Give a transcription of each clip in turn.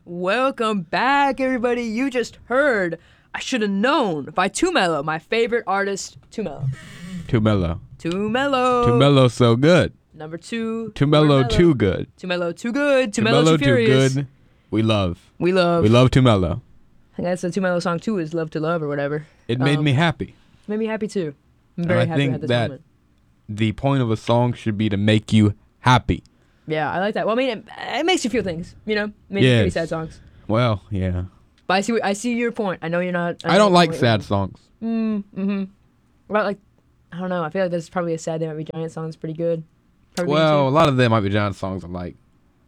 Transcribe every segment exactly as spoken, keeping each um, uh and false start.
Welcome back, everybody. You just heard I Should Have Known by Too Mellow, my favorite artist, Too Mellow. Too mellow. Too Mellow. Too mellow, so good. Number two. Too mellow, too good. Too Mellow, too good. Too, Too Mellow, mellow, too too furious. good. We love. We love. We love Too Mellow. I think that's the Too Mellow song too, is Love to Love or whatever. It made Um, me happy. Made me happy too. I'm And very I happy think at this that moment. the point of a song should be to make you happy. Yeah, I like that. Well, I mean, it, it makes you feel things, you know? Maybe Yes. pretty sad songs. Well, yeah. But I see I see your point. I know you're not... I don't like sad songs. Mm, mm-hmm. What about, like, I don't know. I feel like there's probably a Sad Day Might Be Giant song that's pretty good. Probably Well, a too. lot of them might be John songs I like.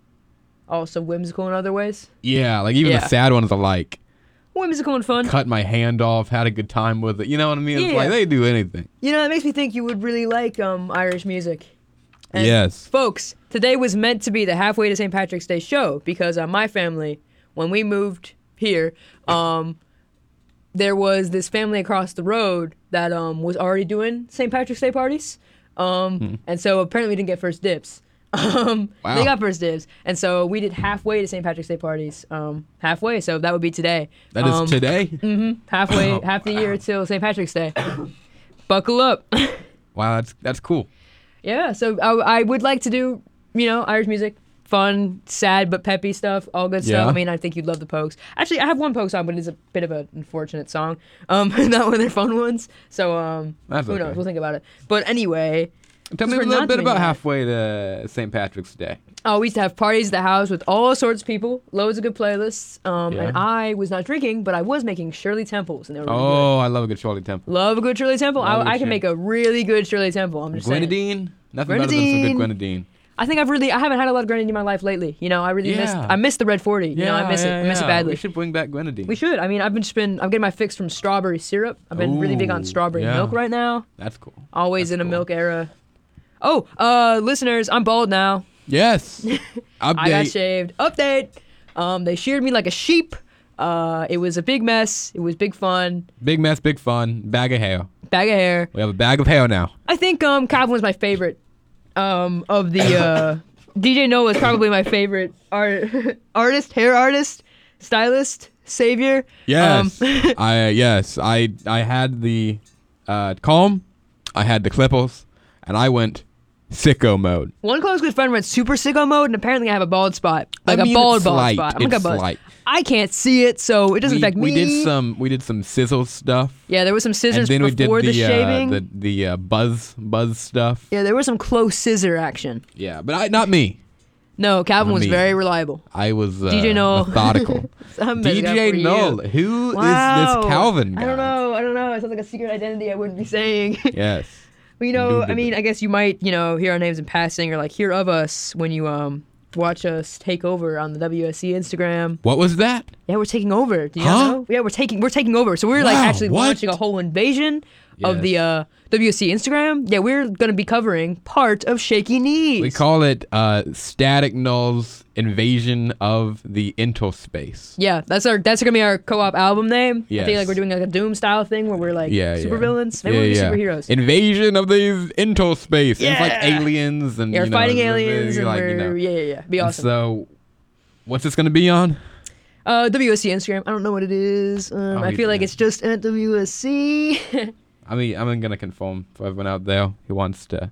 Also whimsical in other ways. Yeah, like even Yeah. the sad ones I like. Whimsical and fun. Cut my hand off, had a good time with it. You know what I mean? It's Yeah. like they do anything. You know, it makes me think you would really like um Irish music. And Yes. Folks, today was meant to be the halfway to Saint Patrick's Day show because uh, my family, when we moved here, um, there was this family across the road that um was already doing Saint Patrick's Day parties. Um, Hmm. and so apparently we didn't get first dibs. Um, Wow. They got first dibs, and so we did halfway to Saint Patrick's Day parties. Um, halfway, so that would be today. That is um, today? Mm-hmm. Halfway, Oh, half the year till Saint Patrick's Day. Buckle up. Wow, that's that's cool. Yeah, so I, I would like to do, you know, Irish music, fun, sad but peppy stuff, all good Yeah. stuff. I mean, I think you'd love the Pogues. Actually, I have one Pogue song, but it's a bit of an unfortunate song. Um, not one of their fun ones. So um, That's who okay. knows? We'll think about it. But anyway, Tell me we're a little not bit doing about that. halfway to Saint Patrick's Day. oh, we used to have parties at the house with all sorts of people, loads of good playlists. Um, Yeah. and I was not drinking, but I was making Shirley Temples, and they were really Oh, I love a good Shirley Temple. good. Love a good Shirley Temple. Love a I, good I can Shirley- make a really good Shirley Temple. I'm just saying. Grenadine? Nothing better than some good Grenadine. I think I've really I haven't had a lot of grenadine in my life lately. You know, I really missed Yeah. I missed the red forty. You know, I miss it. I miss it badly. We should bring back Grenadine. We should. I mean, I've been just been I'm getting my fix from strawberry syrup. I've been really big on Ooh, strawberry yeah. milk right now. That's cool. Always That's in a cool. milk era. Oh, uh, listeners, I'm bald now. Yes. I got Update. shaved. Update. Um, they sheared me like a sheep. Uh, it was a big mess. It was big fun. Big mess, big fun. Bag of hair. Bag of hair. We have a bag of hair now. I think um Calvin was my favorite um of the uh D J Noah is probably my favorite art artist, hair artist, stylist, savior. Yes. Um, I yes. I I had the uh, comb. I had the clippers, and I went sicko mode. One close good friend went super sicko mode, and apparently I have a bald spot, like I mean, a bald it's bald slight. spot. I'm like It's a buzz. slight. I can't see it, so it doesn't we, affect me. we did some we did some sizzle stuff, Yeah, there was some and scissors then we did before the the shaving. uh, the the uh, buzz buzz stuff. Yeah, there was some close scissor action. Yeah, but I not me. No, Calvin Not was me. very reliable. I was uh, D J Noel. methodical. I'm messing up D J for you. Noel, who is Wow. this Calvin guy? I don't know. I don't know. It sounds like a secret identity I wouldn't be saying. Yes. Well, you know, I Indubitably. mean, I guess you might, you know, hear our names in passing or like hear of us when you um watch us take over on the W S C Instagram. What was that? Yeah, we're taking over. Do you Huh? know? Yeah, we're taking we're taking over. So we're like Wow, actually what? launching a whole invasion of the Yes. uh, W S C Instagram. Yeah, we're gonna be covering part of Shaky Knees. We call it uh, Static Null's invasion of the interspace. yeah, that's our that's gonna be our co-op album name. I Yes. think like we're doing like a Doom style thing where we're like Yeah, supervillains. yeah. Maybe yeah, we're yeah. superheroes. Invasion of these interspace. And it's like Yeah. aliens and yeah, we're you know, fighting it's- aliens it's and like, we're you know. yeah yeah yeah. Be And awesome. So, what's this gonna be on? Uh, W S C Instagram. I don't know what it is. Um, Oh, I you- feel like yeah. it's just at W S C. I mean, I'm gonna confirm for everyone out there who wants to,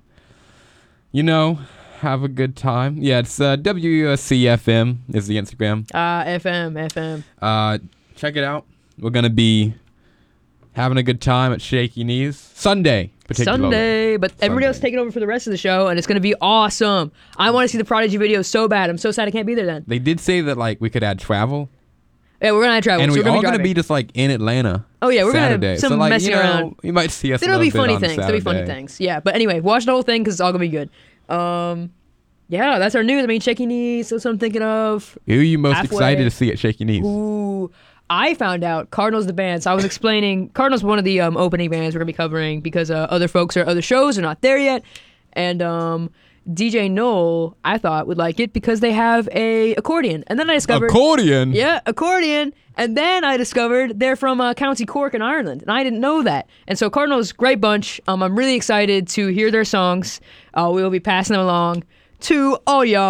you know, have a good time. Yeah, it's uh, W S C F M is the Instagram. Ah, F M, F M. Uh, check it out. We're gonna be having a good time at Shaky Knees Sunday, particularly. Sunday, but everybody else Sunday. taking over for the rest of the show, and it's gonna be awesome. I want to see the Prodigy video so bad. I'm so sad I can't be there then. They did say that like we could add travel, Yeah, we're gonna have travel. and so we're we're gonna all be gonna driving. be just like in Atlanta. Oh yeah, we're Saturday. gonna have some so, like, messing you know, around. You might see us. a There'll be little bit funny on things. There'll be funny Saturday. things. Yeah, but anyway, watch the whole thing because it's all gonna be good. Um, yeah, that's our news. I mean, Shaky Knees. That's what I'm thinking of. Who are you most Halfway. excited to see at Shaky Knees? Ooh, I found out Cardinals the band. So I was explaining Cardinals one of the um, opening bands we're gonna be covering because uh, other folks or other shows are not there yet, and um, D J Noel I thought would like it because they have a accordion, and then I discovered Accordion. yeah accordion, and then I discovered they're from uh, County Cork in Ireland, and I didn't know that. And so Cardinals, great bunch. Um, I'm really excited to hear their songs. Uh, we will be passing them along to all y'all.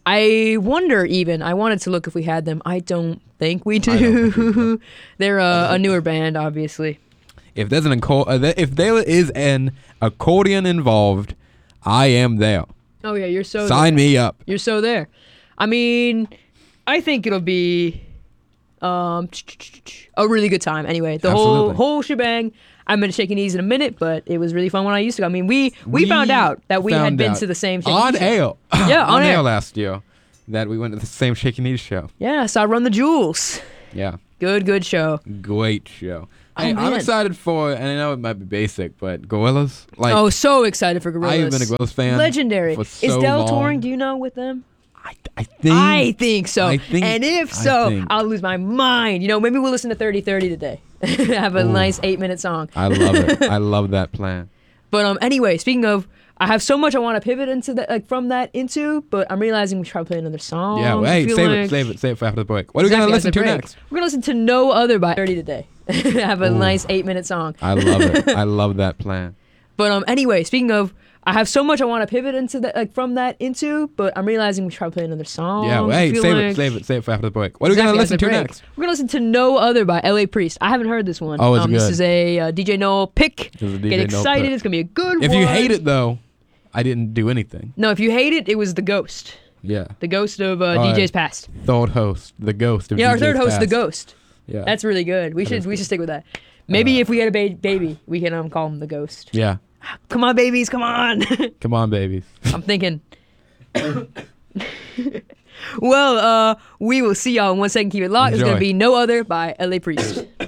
I wonder even. I wanted to look if we had them. I don't think we do. I don't think we do. They're a, a newer band, obviously. If there's an accord, uh, th- if there is an accordion involved, I am there. Oh yeah, you're so Sign there. me up. You're so there. I mean, I think it'll be um a really good time. Anyway, the whole Absolutely. whole shebang. I'm gonna shake knees in a minute, but it was really fun when I used to go. I mean, we we, We found out that we had found been out to the same Shake on Knees show. air. Yeah, on air. last year that we went to the same Shaky Knees show. Yeah, so I run the Jewels. Yeah, Good, good show. great show. Oh, Hey, I'm man. excited for, and I know it might be basic, but Gorillas. Like, oh, so excited for Gorillaz. I've been a Gorillas fan. Legendary. for Is so Dell long. touring? Do you know with them? I, I think. I think so. I think- and if I so, think. I'll lose my mind. You know, maybe we'll listen to thirty thirty today. Have a Ooh. nice eight minute song. I love it. I love that plan. But um, anyway, speaking of, I have so much I want to pivot into that, like from that into, but I'm realizing we should probably play another song. Yeah, well, I hey, feel save like- it, save it, save it for after the break. What are we Exactly, gonna after listen to break. next? We're gonna listen to No Other by thirty today. Have a Ooh. nice eight minute song. I love it. I love that plan. But um, anyway, speaking of, I have so much I want to pivot into that, like from that into, but I'm realizing we should probably play another song. Yeah, well, I hey, feel save like- it, save it, save it for after the break. What are we Exactly, gonna listen after to break. next? We're gonna listen to No Other by L A Priest. I haven't heard this one. Oh, it's um, This good. is a uh, D J Noel pick. This is a D Get J Noel excited! pick. It's gonna be a good If one. you hate it though, I didn't do anything. no, if you hate it, it was the ghost, Yeah. the ghost of uh, All D J's right. past. Third host, the ghost of Yeah, our D J's third host, the past. ghost. Yeah. That's really good. We That should is we good. should stick with that. Maybe Uh, if we get a ba- baby, we can um call him the ghost. yeah. Come on, babies, come on. Come on, babies. I'm thinking. Well, uh, we will see y'all in one second. Keep it locked. It's Enjoy. gonna be No Other by L A Priest.